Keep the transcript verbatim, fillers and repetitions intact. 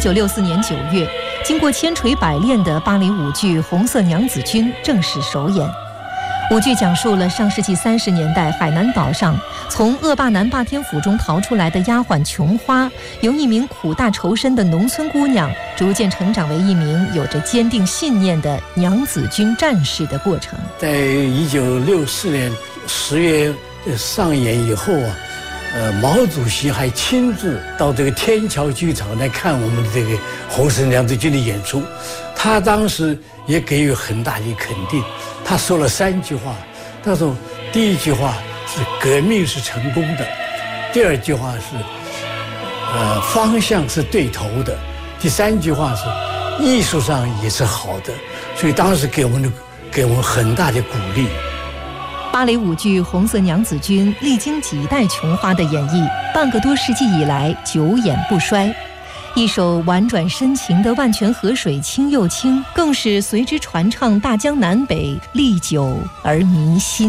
九六四年九月，经过千锤百炼的芭蕾舞剧《红色娘子军》正式首演。舞剧讲述了上世纪三十年代海南岛上从恶霸南霸天府中逃出来的丫鬟琼花，由一名苦大仇深的农村姑娘，逐渐成长为一名有着坚定信念的娘子军战士的过程。 在一九六四年十月上演以后啊，呃，毛主席还亲自到这个天桥剧场来看我们的这个红色娘子军的演出，他当时也给予很大的肯定。他说了三句话，他说第一句话是革命是成功的，第二句话是呃方向是对头的，第三句话是艺术上也是好的，所以当时给我们的给我们很大的鼓励。 芭蕾舞剧《红色娘子军》历经几代琼花的演绎，半个多世纪以来久演不衰。一首婉转深情的《万泉河水清又清》，更是随之传唱大江南北，历久而弥新。